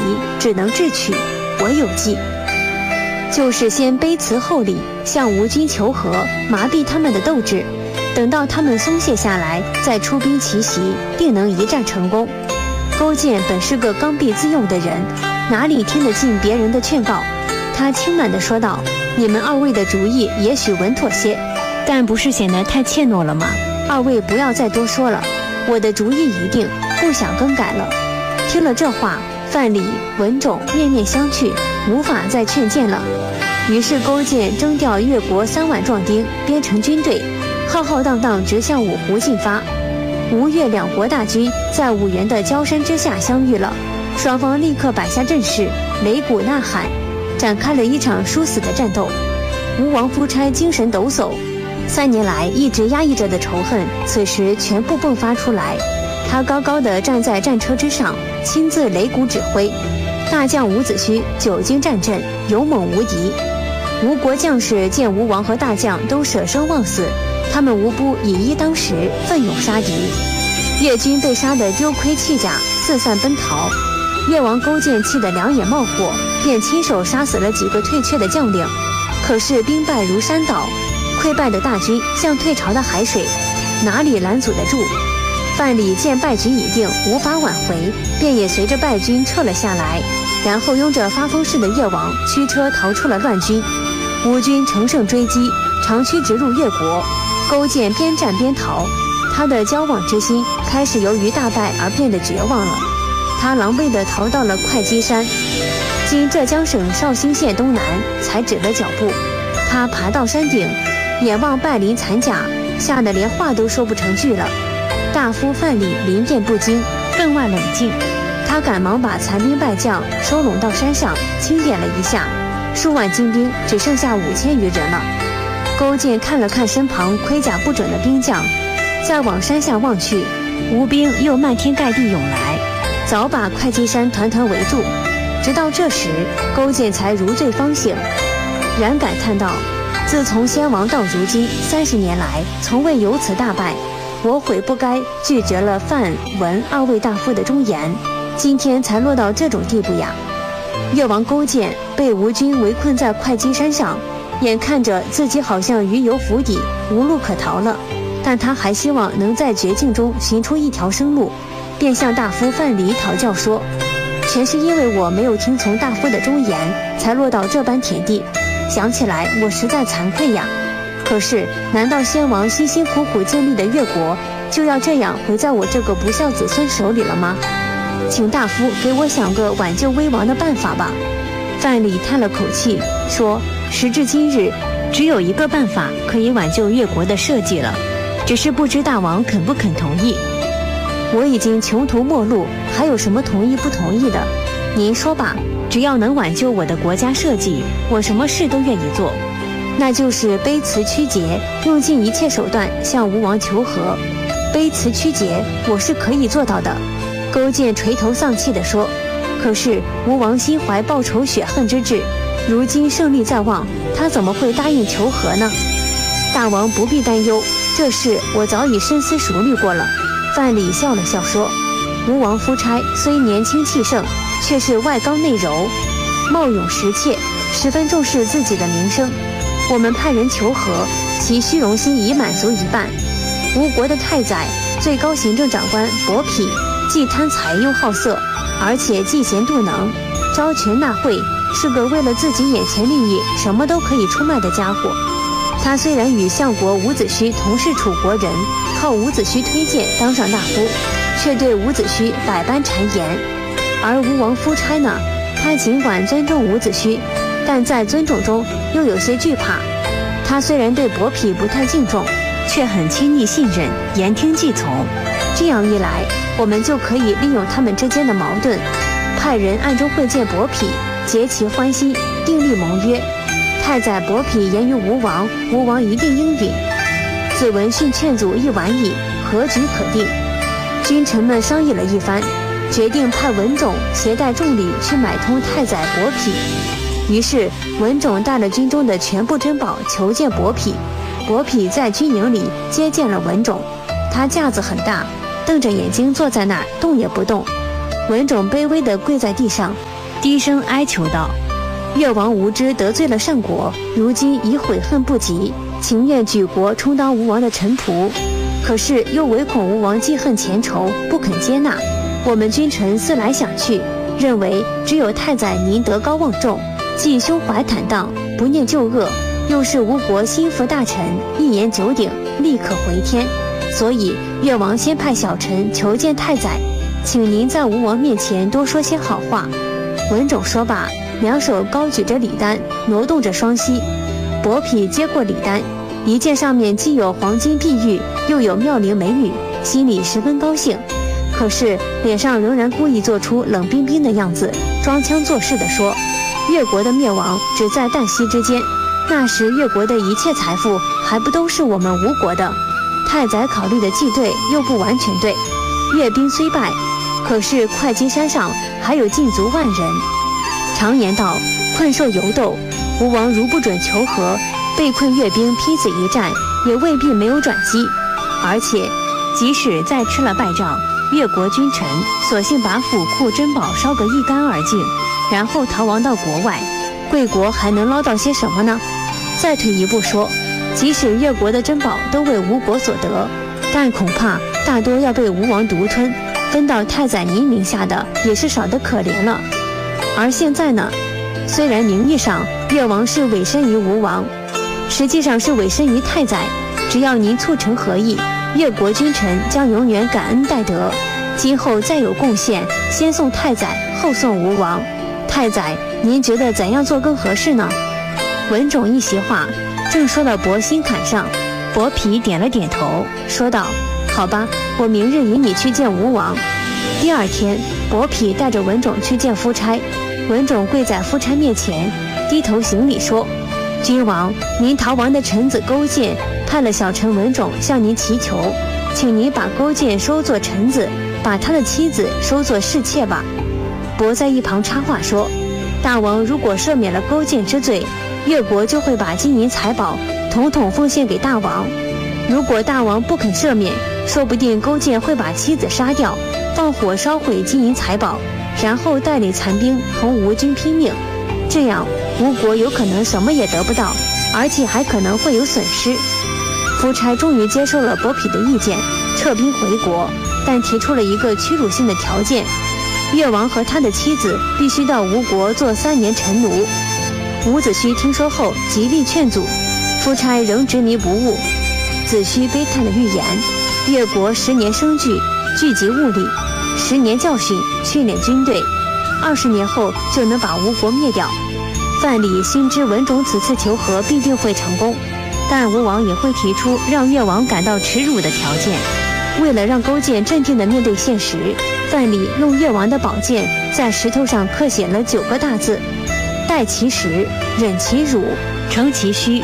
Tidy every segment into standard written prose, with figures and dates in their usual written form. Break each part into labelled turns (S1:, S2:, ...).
S1: 只能智取，我有计。就是先卑辞厚礼，向吴军求和，麻痹他们的斗志，等到他们松懈下来，再出兵奇袭，定能一战成功。勾践本是个刚愎自用的人，哪里听得进别人的劝告？他轻慢地说道：“你们二位的主意也许稳妥些，但不是显得太怯懦了吗？二位不要再多说了，我的主意已定，不想更改了。”听了这话，范蠡、文种面面相觑，无法再劝谏了。于是勾践征调越国3万壮丁，编成军队，浩浩荡荡直向五湖进发。吴越两国大军在五原的交山之下相遇了，双方立刻摆下阵势，擂鼓呐喊，展开了一场殊死的战斗。吴王夫差精神抖擞，3年来一直压抑着的仇恨，此时全部迸发出来。他高高地站在战车之上，亲自擂鼓指挥。大将伍子胥久经战阵，勇猛无敌。吴国将士见吴王和大将都舍生忘死，他们无不以一当十，奋勇杀敌。越军被杀得丢盔弃甲，四散奔逃。越王勾践气得两眼冒火，便亲手杀死了几个退却的将领。可是兵败如山倒，溃败的大军像退潮的海水，哪里拦阻得住？范蠡见败局已定，无法挽回，便也随着败军撤了下来，然后拥着发疯似的越王驱车逃出了乱军。吴军乘胜追击，长驱直入越国。勾践边战边逃，他的交往之心开始由于大败而变得绝望了。他狼狈地逃到了会稽山，经浙江省绍兴县东南，才止了脚步。他爬到山顶，眼望败林残甲，吓得连话都说不成句了。大夫范蠡临变不惊，分外冷静。他赶忙把残兵败将收拢到山上，清点了一下，数万精兵只剩下5000余人了。勾践看了看身旁盔甲不整的兵将，再往山下望去，吴兵又漫天盖地涌来，早把会稽山团团围住。直到这时，勾践才如醉方醒，然感叹道：“自从先王到如今30年来，从未有此大败。我悔不该拒绝了范文2位大夫的忠言，今天才落到这种地步呀。”越王勾践被吴军围困在会稽山上，眼看着自己好像鱼游釜底，无路可逃了，但他还希望能在绝境中寻出一条生路，便向大夫范蠡讨教说：“全是因为我没有听从大夫的忠言，才落到这般田地，想起来我实在惭愧呀。可是难道先王辛辛苦苦建立的越国就要这样毁在我这个不孝子孙手里了吗？请大夫给我想个挽救危亡的办法吧。”范蠡叹了口气说：“时至今日，只有一个办法可以挽救越国的社稷了，只是不知大王肯不肯同意。我已经穷途末路，还有什么同意不同意的？您说吧，只要能挽救我的国家社稷，我什么事都愿意做。那就是卑辞屈节，用尽一切手段向吴王求和。卑辞屈节，我是可以做到的。”勾践垂头丧气地说：“可是吴王心怀报仇雪恨之志，如今胜利在望，他怎么会答应求和呢？”大王不必担忧，这事我早已深思熟虑过了。范蠡笑了笑说：“吴王夫差虽年轻气盛，却是外刚内柔，貌勇识切，十分重视自己的名声。我们派人求和，其虚荣心已满足一半。吴国的太宰、最高行政长官伯嚭，既贪财又好色，而且嫉贤妒能，招权纳贿，是个为了自己眼前利益什么都可以出卖的家伙。他虽然与相国伍子胥同是楚国人，靠伍子胥推荐当上大夫，却对伍子胥百般谗言。而吴王夫差呢，他尽管尊重伍子胥，但在尊重中又有些惧怕。他虽然对伯嚭不太敬重，却很亲昵信任，言听计从。这样一来，我们就可以利用他们之间的矛盾，派人暗中会见伯嚭，结其欢心，订立盟约。太宰伯嚭言于吴王，吴王一定应允。子文训劝阻一晚矣，和局可定。君臣们商议了一番，决定派文种携带重礼去买通太宰伯嚭。于是文种带了军中的全部珍宝求见伯嚭。伯嚭在军营里接见了文种，他架子很大，瞪着眼睛坐在那儿，动也不动。 文种卑微地跪在地上，低声哀求道：“越王无知得罪了善国，如今已悔恨不及，情愿举国充当吴王的臣仆，可是又唯恐吴王记恨前仇，不肯接纳。我们君臣思来想去，认为只有太宰您德高望重，既胸怀坦荡，不念旧恶，又是吴国心腹大臣，一言九鼎，立可回天。所以越王先派小臣求见太宰，请您在吴王面前多说些好话。”文种说罢，两手高举着礼单，挪动着双膝。伯嚭接过礼单，一见上面既有黄金碧玉，又有妙龄美女，心里十分高兴，可是脸上仍然故意做出冷冰冰的样子，装腔作势地说：“越国的灭亡只在旦夕之间，那时越国的一切财富还不都是我们吴国的？太宰考虑的既对，又不完全对。越兵虽败，可是会稽山上还有禁足万人。常言道，困兽犹斗，吴王如不准求和，被困越兵拼死一战，也未必没有转机。而且即使再吃了败仗，越国君臣索性把府库珍宝烧个一干二净，然后逃亡到国外，贵国还能捞到些什么呢？再退一步说，即使越国的珍宝都为吴国所得，但恐怕大多要被吴王独吞，分到太宰您名下的也是少得可怜了。而现在呢，虽然名义上越王是委身于吴王，实际上是委身于太宰，只要您促成和议，越国君臣将永远感恩戴德，今后再有贡献，先送太宰，后送吴王。太宰，您觉得怎样做更合适呢？”文种一席话，正说到伯心坎上，伯嚭点了点头，说道：“好吧，我明日引你去见吴王。”第二天，伯嚭带着文种去见夫差，文种跪在夫差面前，低头行礼说：“君王，您逃亡的臣子勾践派了小臣文种向您祈求，请您把勾践收作臣子，把他的妻子收作侍妾吧。”伯在一旁插话说：“大王如果赦免了勾践之罪，越国就会把金银财宝统统奉献给大王。如果大王不肯赦免，说不定勾践会把妻子杀掉，放火烧毁金银财宝，然后带领残兵同吴军拼命。这样吴国有可能什么也得不到，而且还可能会有损失。”夫差终于接受了伯嚭的意见，撤兵回国，但提出了一个屈辱性的条件：越王和他的妻子必须到吴国做3年臣奴。伍子胥听说后极力劝阻，夫差仍执迷不悟。子胥悲叹的预言：越国10年生聚，聚集物力；10年教训，训练军队，20年后就能把吴国灭掉。范蠡心知文种此次求和必定会成功，但吴王也会提出让越王感到耻辱的条件。为了让勾践镇定地面对现实，范蠡用越王的宝剑在石头上刻写了9个大字：待其时，忍其辱，成其虚。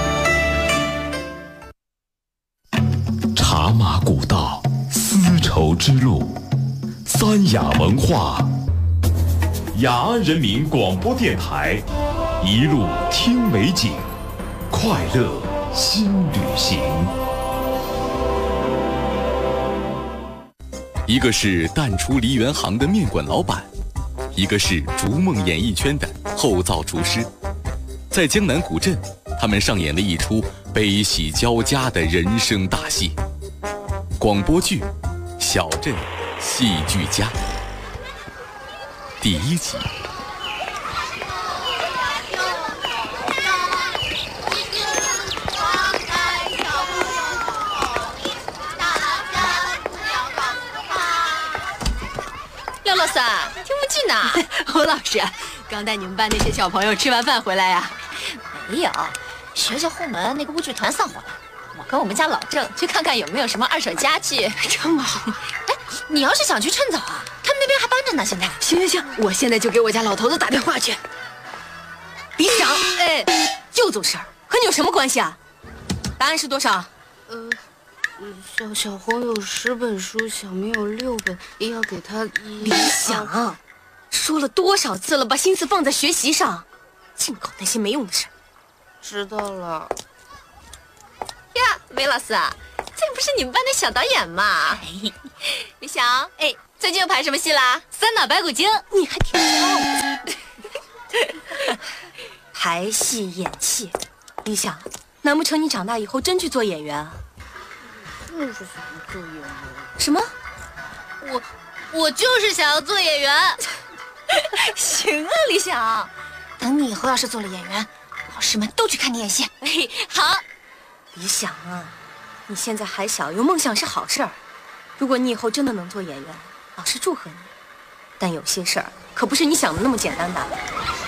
S2: 茶马古道，丝绸之路，三雅文化，雅安人民广播电台，一路听美景，快乐新旅行。
S3: 一个是淡出梨园行的面馆老板，一个是逐梦演艺圈的后灶厨师。在江南古镇，他们上演了一出悲喜交加的人生大戏。广播剧《小镇戏剧家》第1集。
S4: 廖老三，听不进呐！
S5: 侯老师，刚带你们班那些小朋友吃完饭回来呀？
S4: 没有，学校后门那个舞剧团散伙了。我跟我们家老郑去看看有没有什么二手家具。
S5: 这么好？
S4: 哎，你要是想去趁早啊，他们那边还搬着呢。现在。
S5: 行，我现在就给我家老头子打电话去。李市长，哎，又做事儿，和你有什么关系啊？答案是多少？
S6: 小红有10本书，小明有6本，也要给他
S5: 李想，说了多少次了，把心思放在学习上，净搞那些没用的事。
S6: 知道了。
S4: 呀，韦老师啊，这不是你们班的小导演吗？
S5: 李想，哎，
S4: 最近又排什么戏啦？
S5: 三打白骨精，
S4: 你还挺骄傲。
S5: 排戏演戏，李想，难不成你长大以后真去做演员啊？
S6: 就是想做演员。
S5: 什么？
S4: 我就是想要做演员。
S5: 行啊，李想。
S4: 等你以后要是做了演员，老师们都去看你演戏。
S5: 哎，好。李想啊，你现在还小，有梦想是好事儿。如果你以后真的能做演员，老师祝贺你。但有些事儿可不是你想的那么简单的。